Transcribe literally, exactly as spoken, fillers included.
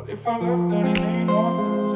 If I left, then it made no sense.